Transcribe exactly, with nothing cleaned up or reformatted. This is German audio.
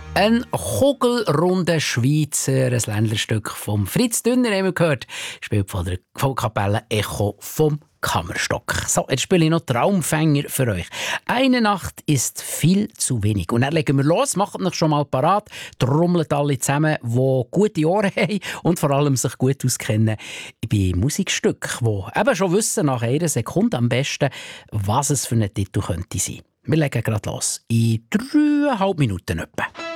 Ein kugelrunder Schweizer, ein Ländlerstück vom Fritz Dünner haben wir gehört, gespielt von der Kapelle Echo vom Kammerstock. So, jetzt spiele ich noch Traumfänger für euch. Eine Nacht ist viel zu wenig. Und dann legen wir los, macht euch schon mal parat, trommelt alle zusammen, die gute Ohren haben und vor allem sich gut auskennen bei Musikstücken, die eben schon wissen, nach einer Sekunde am besten, was es für ein Titel könnte sein. Wir legen gerade los. In dreieinhalb Minuten etwa.